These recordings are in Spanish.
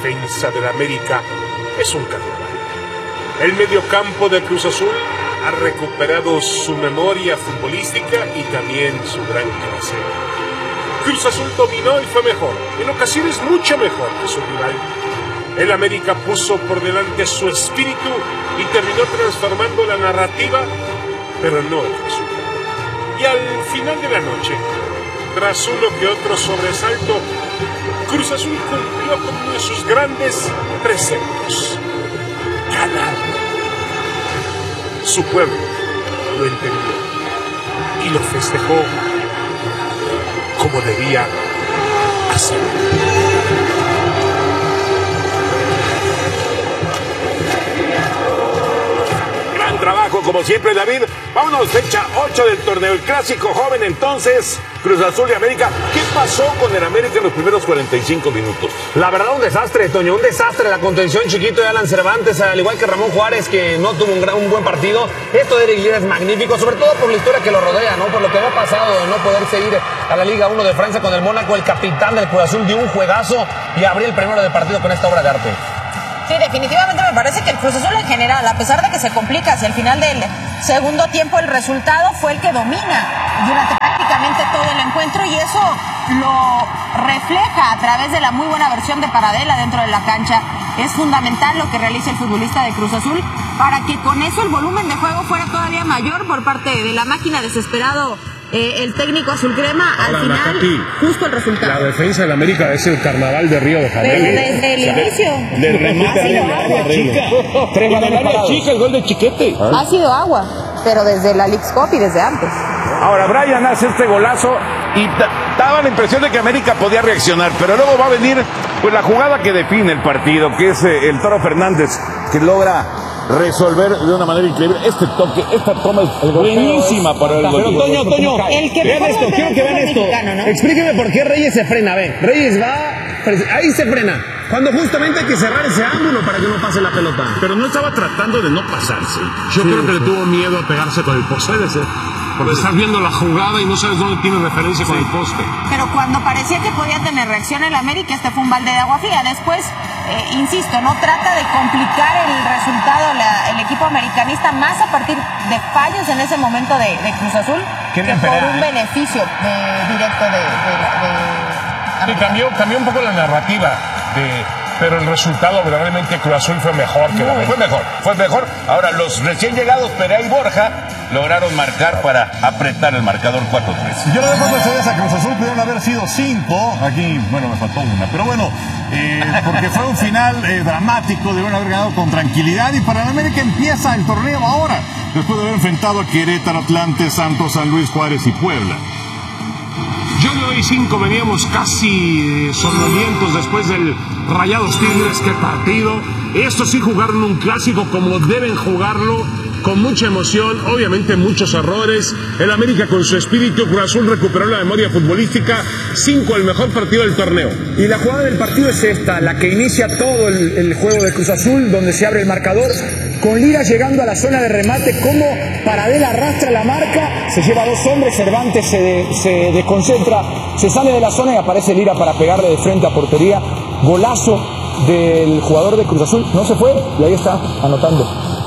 defensa del América es un carnaval. El mediocampo de Cruz Azul ha recuperado su memoria futbolística y también su gran clase. Cruz Azul dominó y fue mejor, en ocasiones mucho mejor que su rival. El América puso por delante su espíritu y terminó transformando la narrativa, pero no el resultado. Y al final de la noche, tras uno que otro sobresalto, Cruz Azul cumplió con uno de sus grandes preceptos: ganar. Su pueblo lo entendió y lo festejó como debía hacerlo. Trabajo como siempre, David. Vámonos, fecha 8 del torneo, el clásico joven entonces, Cruz Azul y América. ¿Qué pasó con el América en los primeros 45 minutos? La verdad, un desastre, Toño, un desastre. La contención chiquito de Alan Cervantes, al igual que Ramón Juárez, que no tuvo un buen partido. Esto de Eric Lira es magnífico, sobre todo por la historia que lo rodea, ¿no? Por lo que había pasado de no poder seguir a la Liga 1 de Francia con el Mónaco. El capitán del Cruz Azul dio un juegazo y abrió el primero de partido con esta obra de arte. Sí, definitivamente me parece que el Cruz Azul en general, a pesar de que se complica hacia el final del segundo tiempo, el resultado fue el que domina durante prácticamente todo el encuentro, y eso lo refleja a través de la muy buena versión de Paradela dentro de la cancha. Es fundamental lo que realiza el futbolista de Cruz Azul para que con eso el volumen de juego fuera todavía mayor por parte de la máquina. Desesperado el técnico azulcrema. Al final, justo el resultado. La defensa del América es el carnaval de Río de Janeiro. Desde el inicio. Le remite a la área chica. Tres balones parados. Chica, el gol de Chiquete. Ha sido agua, pero desde la Leagues Cup y desde antes. Ahora Brian hace este golazo y daba la impresión de que América podía reaccionar, pero luego va a venir pues la jugada que define el partido, que es el Toro Fernández, que logra resolver de una manera increíble este toque, esta toma es buenísima para el gol. Pero Toño, el que vean esto, quiero que vean esto. ¿No? Explíqueme por qué Reyes se frena, ve. Reyes va, ahí se frena, cuando justamente hay que cerrar ese ángulo para que no pase la pelota. Pero no estaba tratando de no pasarse. Yo creo que le tuvo miedo a pegarse con el poste. Porque estás viendo la jugada y no sabes dónde tiene referencia con el poste. Pero cuando parecía que podía tener reacción el América, este fue un balde de agua fría. Después, insisto, no trata de complicar el resultado el equipo americanista, más a partir de fallos en ese momento de Cruz Azul, que por un beneficio directo de Sí, cambió un poco la narrativa, pero el resultado verdaderamente Cruz Azul fue mejor que la América. Fue mejor. Ahora los recién llegados Perea y Borja lograron marcar para apretar el marcador 4-3. Yo no me acuerdo a Cruz Azul, pudieron haber sido 5. Aquí, bueno, me faltó una. Pero bueno, porque fue un final dramático, debieron haber ganado con tranquilidad. Y para el América empieza el torneo ahora, después de haber enfrentado a Querétaro, Atlante, Santos, San Luis, Juárez y Puebla. Yo le doy 5, veníamos casi somnolientos después del Rayados Tigres. Qué partido. Estos sí jugaron un clásico como deben jugarlo, con mucha emoción, obviamente muchos errores. El América con su espíritu, Cruz Azul recuperó la memoria futbolística. 5, el mejor partido del torneo. Y la jugada del partido es esta, la que inicia todo el juego de Cruz Azul, donde se abre el marcador, con Lira llegando a la zona de remate, como Paradela arrastra la marca, se lleva 2 hombres, Cervantes se desconcentra, se sale de la zona y aparece Lira para pegarle de frente a portería. Golazo del jugador de Cruz Azul, no se fue y ahí está anotando.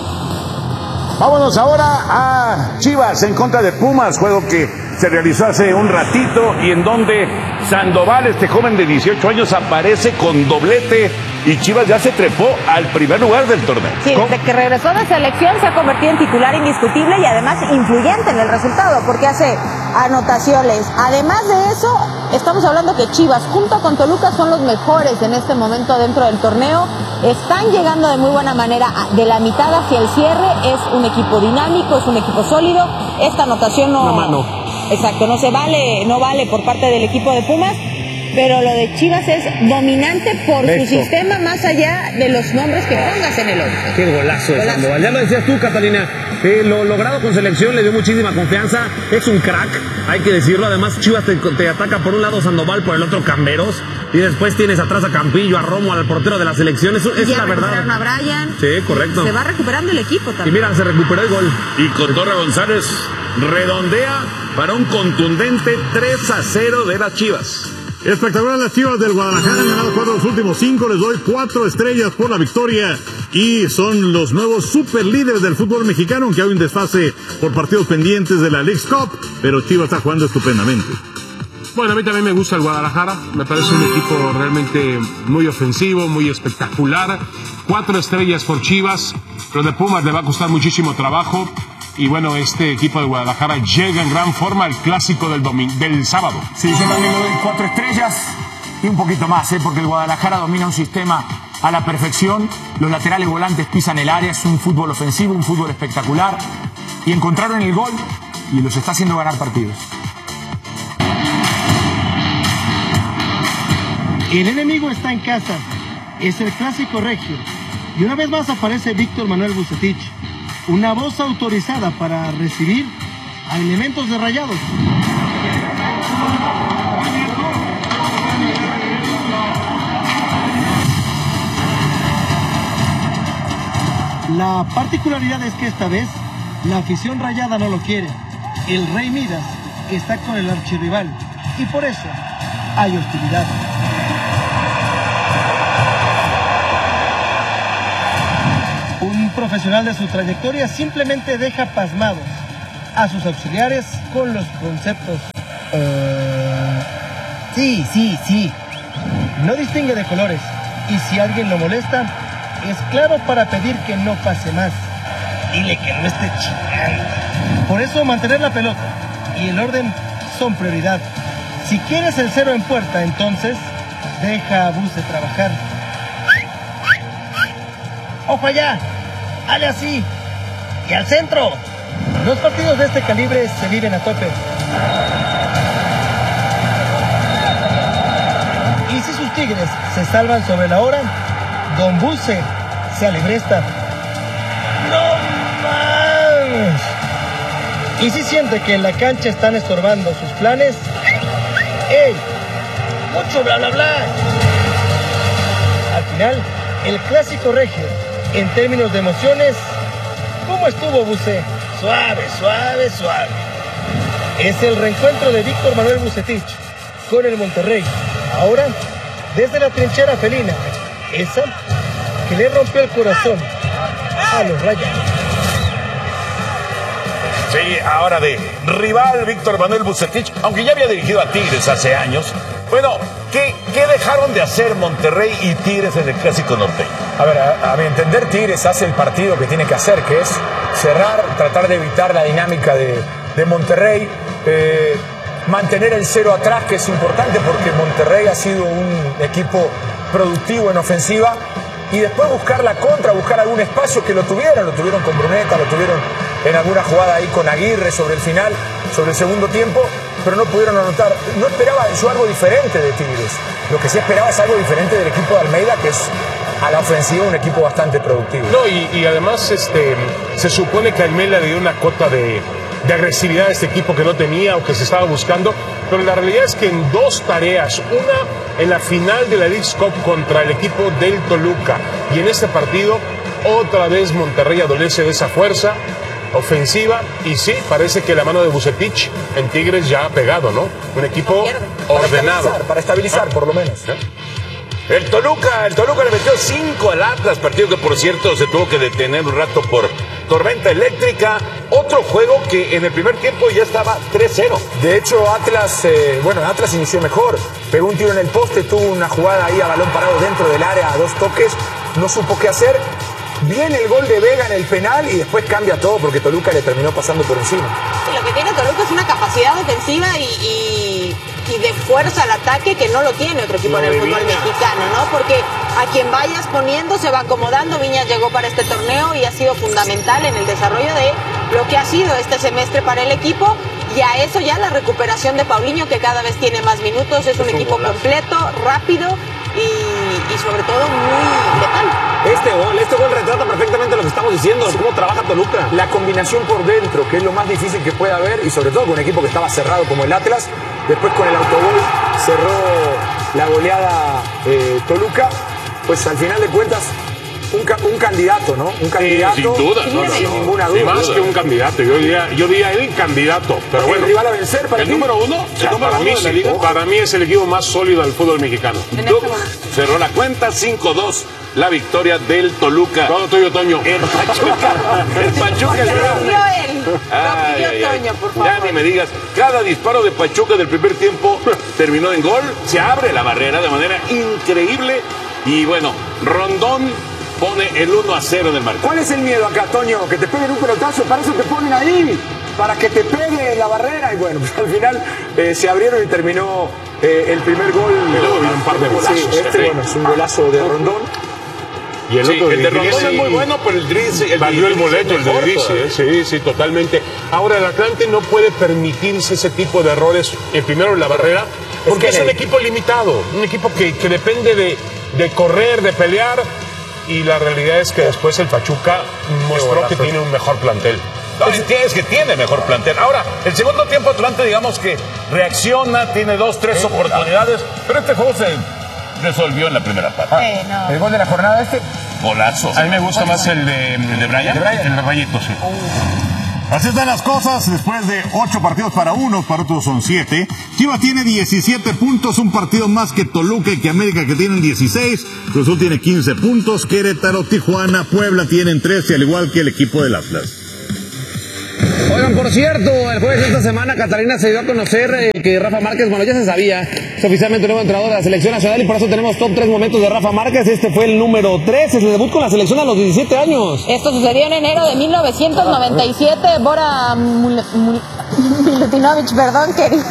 Vámonos ahora a Chivas en contra de Pumas, juego que se realizó hace un ratito y en donde Sandoval, este joven de 18 años, aparece con doblete y Chivas ya se trepó al primer lugar del torneo. Sí, desde que regresó de selección se ha convertido en titular indiscutible y además influyente en el resultado porque hace anotaciones. Además de eso, estamos hablando que Chivas junto con Toluca son los mejores en este momento dentro del torneo. Están llegando de muy buena manera de la mitad hacia el cierre. Es un equipo dinámico, es un equipo sólido. Esta anotación no... Exacto, no vale por parte del equipo de Pumas, pero lo de Chivas es dominante por su sistema, más allá de los nombres que pongas en el 11. Qué golazo de Sandoval. Ya lo decías tú, Catalina, lo logrado con selección le dio muchísima confianza, es un crack, hay que decirlo. Además Chivas te ataca por un lado Sandoval, por el otro Camberos, y después tienes atrás a Campillo, a Romo, al portero de la selección. Eso es la verdad. A Brian. Sí, correcto. Se va recuperando el equipo también. Y mira, se recuperó el gol. Y Cotorra González redondea para un contundente 3-0 de las Chivas. Espectacular las Chivas del Guadalajara, han ganado 4 de los últimos 5, les doy 4 estrellas por la victoria y son los nuevos superlíderes del fútbol mexicano, aunque hay un desfase por partidos pendientes de la Leagues Cup, pero Chivas está jugando estupendamente. Bueno, a mí también me gusta el Guadalajara, me parece un equipo realmente muy ofensivo, muy espectacular. 4 estrellas por Chivas, pero de Pumas le va a costar muchísimo trabajo. Y bueno, este equipo de Guadalajara llega en gran forma al clásico del sábado. Sí, yo también le doy 4 estrellas y un poquito más, porque el Guadalajara domina un sistema a la perfección. Los laterales volantes pisan el área, es un fútbol ofensivo, un fútbol espectacular. Y encontraron el gol y los está haciendo ganar partidos. El enemigo está en casa, es el clásico regio. Y una vez más aparece Víctor Manuel Vucetich, una voz autorizada para recibir a elementos de Rayados. La particularidad es que esta vez la afición rayada no lo quiere. El Rey Midas está con el archirrival y por eso hay hostilidad. Un profesional de su trayectoria simplemente deja pasmados a sus auxiliares con los conceptos. Sí. No distingue de colores y si alguien lo molesta, es claro para pedir que no pase más. Dile que no esté chingando. Por eso mantener la pelota y el orden son prioridad. Si quieres el 0 en puerta, entonces deja a Buce trabajar. ¡Ojo allá! ¡Hale así! ¡Y al centro! Los partidos de este calibre se viven a tope. Y si sus Tigres se salvan sobre la hora, Don Buce se alebresta. ¡No más! Y si siente que en la cancha están estorbando sus planes, ¡ey! ¡Mucho bla bla bla! Al final, el clásico regio, en términos de emociones, ¿cómo estuvo Buce? Suave. Es el reencuentro de Víctor Manuel Vucetich con el Monterrey. Ahora, desde la trinchera felina, esa que le rompió el corazón a los Rayados. Sí, ahora de rival Víctor Manuel Vucetich, aunque ya había dirigido a Tigres hace años. Bueno, ¿qué dejaron de hacer Monterrey y Tigres en el Clásico Norteño? A ver, a mi entender, Tigres hace el partido que tiene que hacer, que es cerrar, tratar de evitar la dinámica de Monterrey, mantener el 0 atrás, que es importante porque Monterrey ha sido un equipo productivo en ofensiva, y después buscar la contra, buscar algún espacio, que lo tuvieron con Bruneta, lo tuvieron en alguna jugada ahí con Aguirre sobre el final, sobre el segundo tiempo, pero no pudieron anotar. No esperaba yo algo diferente de Tigres. Lo que sí esperaba es algo diferente del equipo de Almeida, que es a la ofensiva un equipo bastante productivo. No, y además se supone que Almeida le dio una cuota de agresividad a este equipo que no tenía o que se estaba buscando, pero la realidad es que en 2 tareas, una en la final de la Leagues Cup contra el equipo del Toluca, y en este partido otra vez Monterrey adolece de esa fuerza ofensiva, y sí, parece que la mano de Vucetich en Tigres ya ha pegado, ¿no? Un equipo ordenado. Para estabilizar, por lo menos. El Toluca le metió 5 al Atlas, partido que por cierto se tuvo que detener un rato por tormenta eléctrica. Otro juego que en el primer tiempo ya estaba 3-0. De hecho, Atlas inició mejor. Pegó un tiro en el poste, tuvo una jugada ahí a balón parado dentro del área a 2 toques. No supo qué hacer. Viene el gol de Vega en el penal y después cambia todo porque Toluca le terminó pasando por encima. Sí, lo que tiene Toluca es una capacidad ofensiva y de fuerza al ataque que no lo tiene otro equipo en el fútbol mexicano, ¿no? Porque a quien vayas poniendo se va acomodando. Viñas llegó para este torneo y ha sido fundamental en el desarrollo de lo que ha sido este semestre para el equipo. Y a eso ya la recuperación de Paulinho, que cada vez tiene más minutos. Es un equipo completo, rápido y sobre todo muy letal. Este gol retrata perfectamente lo que estamos diciendo, cómo trabaja Toluca. La combinación por dentro, que es lo más difícil que puede haber, y sobre todo con un equipo que estaba cerrado como el Atlas. Después con el autogol cerró la goleada Toluca. Pues al final de cuentas un candidato, ¿no? Un candidato. Sin duda, sin ninguna duda. Más que un candidato, yo diría el candidato. Pero bueno, el rival a vencer para el ti. número uno, para mí es el equipo más sólido del fútbol mexicano. Cerró la cuenta 5-2. La victoria del Toluca. Todo tuyo, Toño. El Pachuca. Toño, por favor. Ya ni me digas, cada disparo de Pachuca del primer tiempo terminó en gol. Se abre la barrera de manera increíble. Y bueno, Rondón pone el 1-0 del marcador. ¿Cuál es el miedo acá, Toño? Que te peguen un pelotazo, para eso te ponen ahí, para que te pegue la barrera. Y bueno, pues al final se abrieron y terminó el primer gol. Y luego vino un par de golazos. Sí, bueno, es un golazo de Rondón. Y el otro el de Rondón Idrissi, es muy bueno, pero el Idrissi valió el boleto, el de mejor, Idrissi, sí, totalmente. Ahora, el Atlante no puede permitirse ese tipo de errores, primero en la barrera, porque es un equipo limitado, un equipo que depende de correr, de pelear, y la realidad es que después el Pachuca mostró que tiene un mejor plantel. Es que tiene mejor plantel. Ahora, el segundo tiempo Atlante, digamos que reacciona, tiene 2-3 oportunidades, pero este juego se resolvió en la primera parte. El gol de la jornada Golazo. A mí me gusta más el de Brian, el de Rayito, sí. Así están las cosas, después de 8 partidos para unos, para otros son 7. Chivas tiene 17 puntos, un partido más que Toluca y que América, que tienen 16. Cruz Azul tiene 15 puntos, Querétaro, Tijuana, Puebla tienen 13, al igual que el equipo del Atlas. Oigan, por cierto, el jueves de esta semana Catalina se dio a conocer que Rafa Márquez, bueno, ya se sabía, es oficialmente nuevo entrenador de la selección nacional y por eso tenemos top 3 momentos de Rafa Márquez. Este fue el número 3, es el debut con la selección a los 17 años. Esto sucedió en enero de 1997. Bora Milutinovic, quería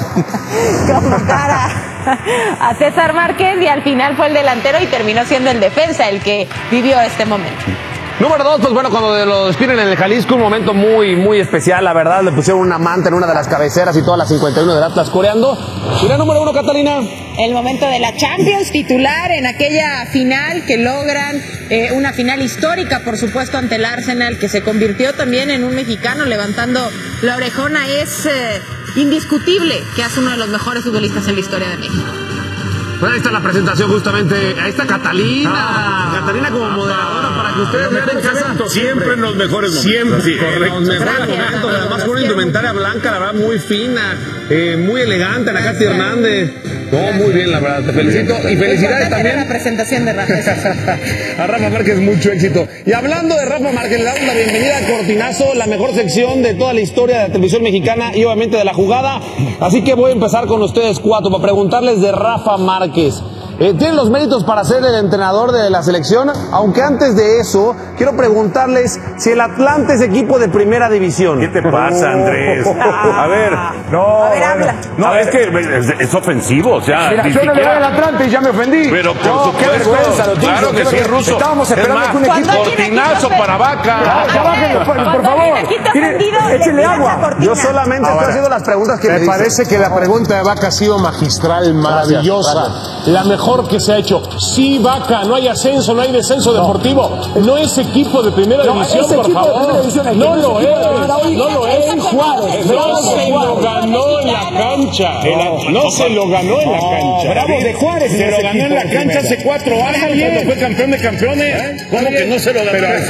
convocar a César Márquez y al final fue el delantero y terminó siendo el defensa el que vivió este momento. Número 2, pues bueno, cuando lo despiden en el Jalisco, un momento muy, muy especial, la verdad, le pusieron una manta en una de las cabeceras y todas las 51 del Atlas coreando. Y la número 1, Catalina. El momento de la Champions, titular en aquella final que logran, una final histórica, por supuesto, ante el Arsenal, que se convirtió también en un mexicano levantando la orejona. Es indiscutible que es uno de los mejores futbolistas en la historia de México. Pues ahí está la presentación justamente, ahí está Catalina, Catalina como moderadora para que ustedes vean en casa. Siempre en los mejores momentos. Siempre, correcto. en los mejores momentos, además con una indumentaria blanca, la verdad, muy fina, muy elegante, Ana Katy Hernández. No, muy bien, la verdad, te felicito y felicidades también. La presentación de Rafa. A Rafa Márquez, mucho éxito. Y hablando de Rafa Márquez, le damos la bienvenida a Cortinazo, la mejor sección de toda la historia de la televisión mexicana y obviamente de la jugada. Así que voy a empezar con ustedes cuatro para preguntarles de Rafa Márquez. Tiene los méritos para ser el entrenador de la selección, aunque antes de eso, quiero preguntarles si el Atlante es equipo de primera división. ¿Qué te pasa, Andrés? A ver, habla. No, es que es ofensivo, o sea, Mira, yo no le voy al Atlante y ya me ofendí. Pero por no, qué supuesto, vergüenza, lo claro digo, que sí, Ruso. Estábamos esperando que un equipo... Cortinazo para Vaca. Ya bájenlo, por favor. Échenle agua. Yo solamente estoy haciendo las preguntas que me dicen. parece que la pregunta de Vaca ha sido magistral, maravillosa. La mejor que se ha hecho. Sí, Vaca, no hay ascenso, no hay descenso deportivo. No es equipo de primera división, por favor. No lo es. No lo es. Juárez. No se lo ganó en la cancha. No se lo ganó en la cancha. Bravo de Juárez. Se lo ganó en la cancha hace 4 años cuando fue campeón de campeones. ¿Cómo que no se lo ganó? Pero al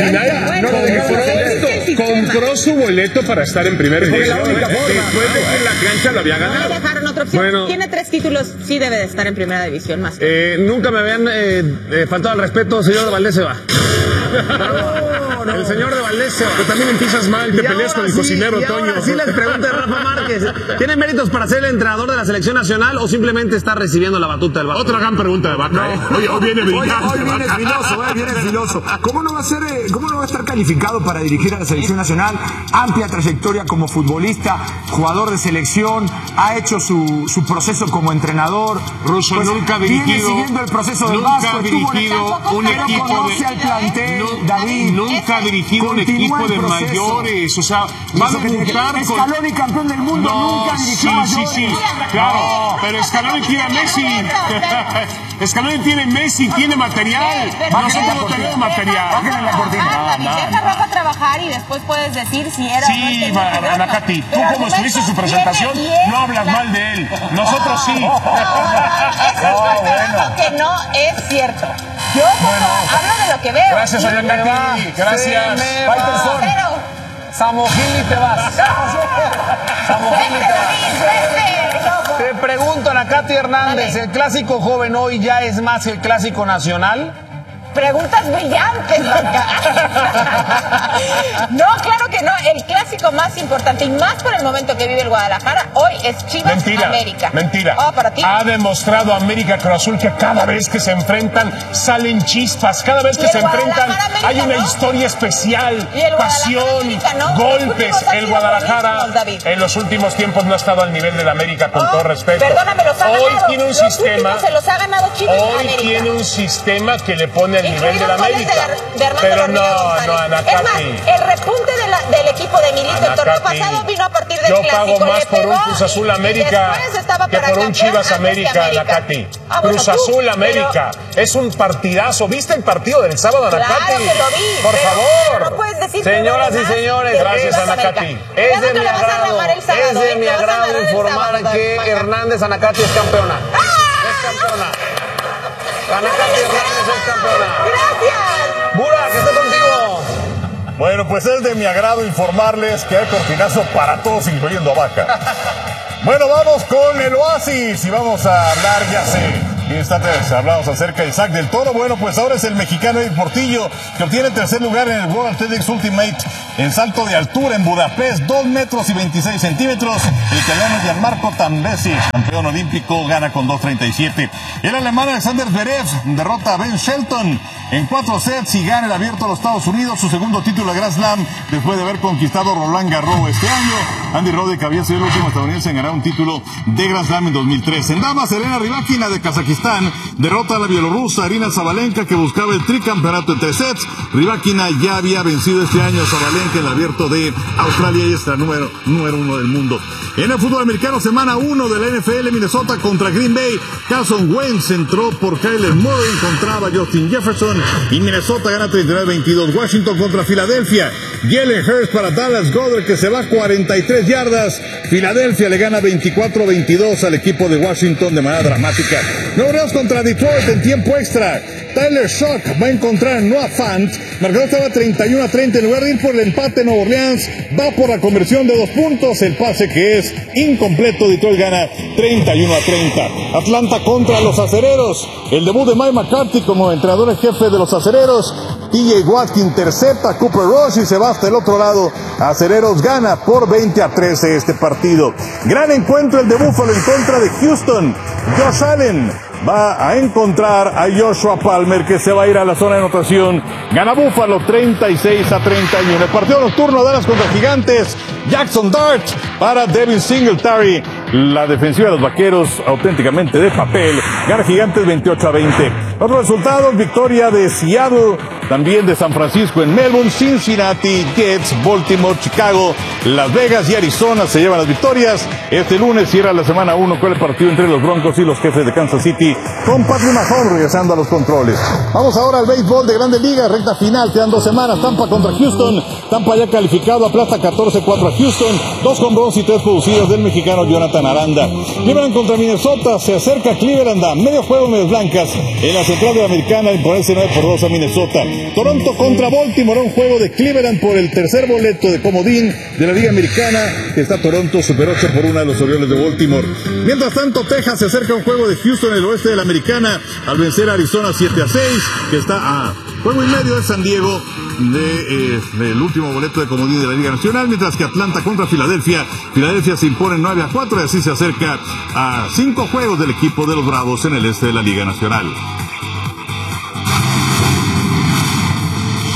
final compró su boleto para estar en primera división. Después de que en la cancha lo había No ganado. le dejaron otra opción. Bueno. Tiene 3 títulos, sí debe de estar en primera división más. Nunca me habían faltado al respeto, señor de Valdés se va. El señor de Valdés se va. Tú también empiezas mal, te peleas con el cocinero, Toño. Ahora sí les pregunto a Rafa Márquez, ¿tiene méritos para ser el entrenador de la selección nacional o simplemente está recibiendo la batuta del Barça? Otra gran pregunta de Vaca. Hoy viene brillante. Hoy viene filoso, viene filoso. ¿Cómo no va a estar calificado para dirigir a la selección nacional? Amplia trayectoria como futbolista, jugador de selección, ha hecho su proceso como entrenador. Ruso nunca ha dirigido. Viene siguiendo el proceso del Nunca Vasco. ha dirigido un equipo conoce al plantel, David. Nunca ha dirigido un Continúa equipo el de proceso. mayores. O sea, va a debutar con. Scaloni, campeón del mundo, No, nunca dirigió sí, mayores. claro, pero Scaloni tiene a Messi. Scaloni tiene Messi, tiene material. Nosotros no tenemos material. Bájenle la cortina. Deja a Rafa trabajar y después puedes decir si era sí, Ana Katy, tú como estuviste en su presentación, no hablas mal de él. Nosotros sí. Eso es lo que no es cierto. Yo hablo de lo que veo. Gracias, Ana Katy. Gracias. Samogili te vas. Samogili te vas. Te pregunto, Ana Katy Hernández, ¿el clásico joven hoy ya es más el clásico nacional? Preguntas brillantes, Blanca. No, claro que no. El clásico más importante y más por el momento que vive el Guadalajara hoy es Chivas América. Mentira. Para ti. Ha demostrado América Cruz Azul que cada vez que se enfrentan salen chispas. Cada vez que se enfrentan hay una historia especial, pasión, golpes. El Guadalajara en los últimos tiempos no ha estado al nivel del América, con todo respeto. Perdóname, los ha ganado. Hoy tiene un sistema. Se los ha ganado Chivas América. Tiene un sistema que le pone el nivel de la América. Pero no, Ana Katy. Es más, el repunte del equipo de Milito el torneo pasado vino a partir del clásico. Yo pago más por un Cruz Azul América que por un Chivas América, Ana Katy. Cruz Azul América. Es un partidazo. ¿Viste el partido del sábado, Ana Katy? Claro que lo vi. Por favor. No puedes decir señoras y señores, gracias, Ana Katy. Es de mi agrado informar que Hernández Ana Katy es campeona. Es campeona. Ana Katy Hernández es campeona. Gracias. Burak, estoy contigo. Bueno, pues es de mi agrado informarles que hay cortinazo para todos, incluyendo a Vaca. Bueno, vamos con el Oasis y vamos a hablar, ya sé, en instantes hablamos acerca de Isaac del Toro. Bueno, pues ahora es el mexicano Eric Portillo, que obtiene el tercer lugar en el World Athletics Ultimate en salto de altura en Budapest, 2 metros y 26 centímetros. El italiano Gianmarco Tambesi, campeón olímpico, gana con 2.37. El alemán Alexander Zverev derrota a Ben Shelton en 4 sets y gana el abierto de los Estados Unidos, su segundo título de Grand Slam después de haber conquistado Roland Garros este año. Andy Roddick había sido el último estadounidense en ganar un título de Grand Slam en 2003. En damas, Elena Rybakina de Kazajistán derrota a la bielorrusa Arina Zabalenka, que buscaba el tricampeonato en 3 sets. Rybakina ya había vencido este año a Zabalenka en el abierto de Australia y es la número 1 del mundo. En el fútbol americano, semana 1 de la NFL, Minnesota contra Green Bay. Carson Wentz entró por Kyler Murray, encontraba a Justin Jefferson y Minnesota gana 39-22. Washington contra Filadelfia. Jalen Hurts para Dallas Goedert, que se va 43 yardas. Filadelfia le gana 24-22 al equipo de Washington de manera dramática. Nueva Orleans contra Detroit en tiempo extra. Tyler Shock va a encontrar a Noah Fant. Marcador estaba 31-30. En lugar de ir por el empate, Nueva Orleans va por la conversión de 2 puntos. El pase que es incompleto. Detroit gana 31-30. Atlanta contra los Acereros. El debut de Mike McCarthy como entrenador en jefe de los Acereros. TJ Watt intercepta a Cooper Rush y se va hasta el otro lado. Acereros gana por 20-13 este partido. Gran encuentro el de Buffalo en contra de Houston. Josh Allen va a encontrar a Joshua Palmer, que se va a ir a la zona de anotación. Gana Buffalo 36-31. En el partido nocturno, Dallas contra Gigantes. Jackson Dart para Devin Singletary. La defensiva de los Vaqueros auténticamente de papel. Gana Gigantes 28-20. Otros resultados: victoria de Seattle, también de San Francisco en Melbourne, Cincinnati, Jets, Baltimore, Chicago, Las Vegas y Arizona se llevan las victorias. Este lunes cierra la semana 1 con el partido entre los Broncos y los Jefes de Kansas City, con Patrick Mahomes regresando a los controles. Vamos ahora al béisbol de Grandes Ligas, recta final, quedan 2 semanas. Tampa contra Houston. Tampa ya calificado, aplasta 14-4 a Houston, 2 jonrones y 3 producidos del mexicano Jonathan Aranda. Cleveland contra Minnesota, se acerca Cleveland a medio juego, medias blancas en la central de la americana, imponerse 9-2 a Minnesota. Toronto contra Baltimore, un juego de Cleveland por el tercer boleto de comodín de la Liga Americana, que está Toronto, super 8-1 a los Orioles de Baltimore. Mientras tanto, Texas se acerca a un juego de Houston en el oeste de la americana al vencer a Arizona 7-6, que está a juego y medio de San Diego del último boleto de comodín de la Liga Nacional, mientras que Atlanta contra Filadelfia. Filadelfia se impone 9-4 y así se acerca a 5 juegos del equipo de los Bravos en el este de la Liga Nacional.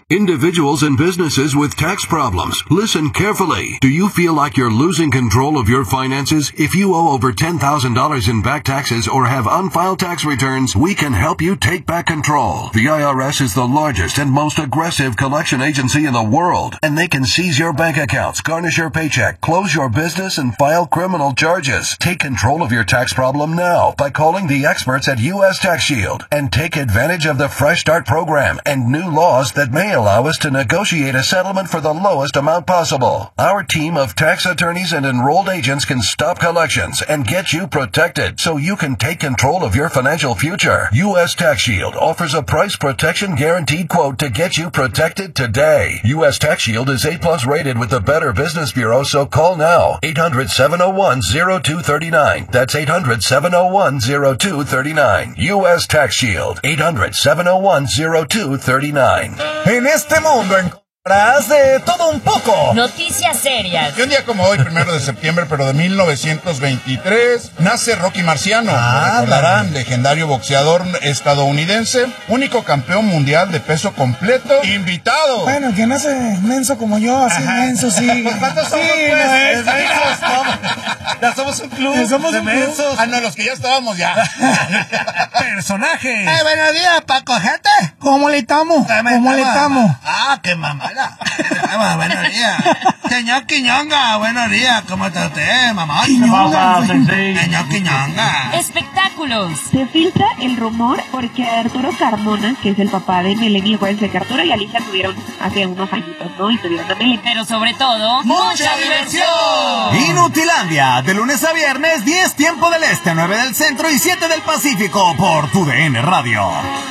Individuals and businesses with tax problems. Listen carefully. Do you feel like you're losing control of your finances? If you owe over $10,000 in back taxes or have unfiled tax returns, we can help you take back control. The IRS is the largest and most aggressive collection agency in the world, and they can seize your bank accounts, garnish your paycheck, close your business, and file criminal charges. Take control of your tax problem now by calling the experts at U.S. Tax Shield and take advantage of the Fresh Start program and new laws that may allow us to negotiate a settlement for the lowest amount possible. Our team of tax attorneys and enrolled agents can stop collections and get you protected so you can take control of your financial future. U.S. Tax Shield offers a price protection guaranteed quote to get you protected today. U.S. Tax Shield is A+ rated with the Better Business Bureau, so call now. 800-701-0239. That's 800-701-0239. U.S. Tax Shield. 800-701-0239. En este mundo encontrarás de todo un poco. Noticias serias. Y un día como hoy, 1 de septiembre, pero de 1923, nace Rocky Marciano. Recordarán, legendario boxeador estadounidense, único campeón mundial de peso completo, invitado. Bueno, que nace menso como yo, así menso, sí. ¿Por cuántos somos, pues? Ya somos un club de mensos. Ah, no, los que ya estábamos ya. Personaje. Buenos días, Paco, gente. ¿Cómo le estamos? ¿Cómo le estamos? Ah, qué mamada. Buenos días. Señor Quiñonga, buenos días. ¿Cómo está usted, mamá? Señor Quiñonga. Espectáculos. Se filtra el rumor porque Arturo Carmona, que es el papá de Melanie, acuérdense que Arturo y Alicia tuvieron hace unos añitos, ¿no? Y tuvieron a Melanie. Pero sobre todo, ¡mucha diversión! Inutilandia, de lunes a viernes, 10 tiempo del Este, 9 del Centro y 7 del Pacífico, por TUDN Radio.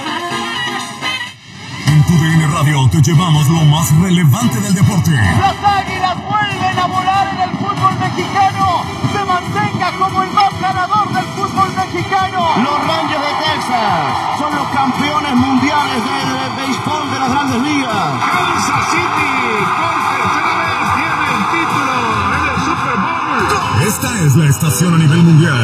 En TUDN Radio te llevamos lo más relevante del deporte. Las Águilas vuelven a volar en el fútbol mexicano. Se mantenga como el más ganador del fútbol mexicano. Los Rangers de Texas son los campeones mundiales del béisbol de las Grandes Ligas. Kansas City, por tercera vez, tiene el título en el Super Bowl. Esta es la estación a nivel mundial